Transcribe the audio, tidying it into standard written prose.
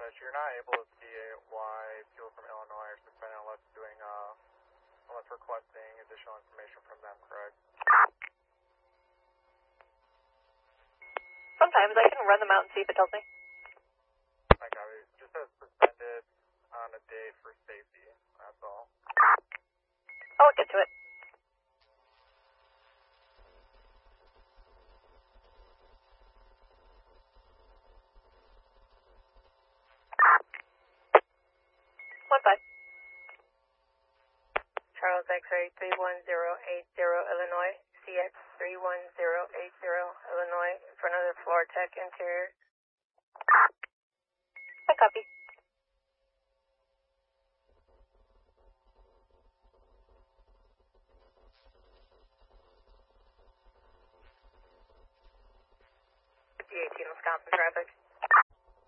you're not able to see why people from Illinois are suspended unless requesting additional information from them, correct? Sometimes I can run them out and see if it tells me. I got it. It just says suspended on a day for safety. That's all. I'll get to it. One five. Charles X-ray 31080 Illinois, CX 31080 Illinois, in front of the floor tech interior. I copy.